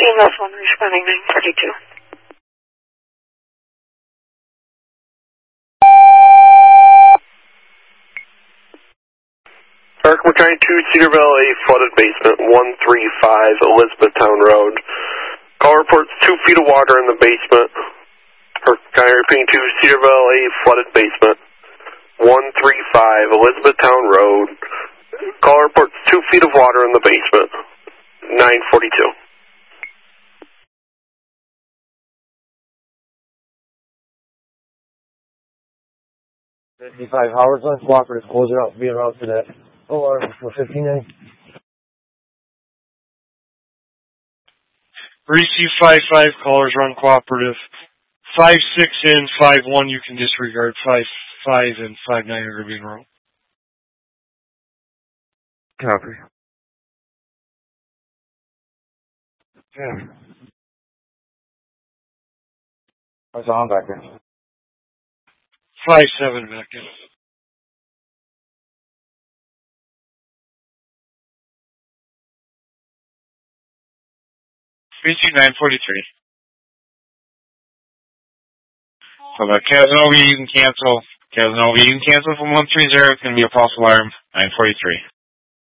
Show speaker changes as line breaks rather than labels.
EMS 1 responding 942.
American Battalion 2, Cedarville, a flooded basement, 135 Elizabethtown Road. Call reports 2 feet of water in the basement. Can I repeat to Cedarville, a flooded basement, 135 Elizabethtown Road. Call reports 2 feet of water in the basement, 942.
Howard's on cooperative, close it out, be around to that. OR for 59.
Receive 5-5, callers run cooperative. 5-6 in, 5-1 you can disregard. 5-5 and 5-9 are going to be in row.
Copy. Yeah. What's on back there?
5-7 back in.
Reaching 943. So the Casanova, you can cancel. Casanova, you can cancel from 130. It's going to be a false alarm. 943.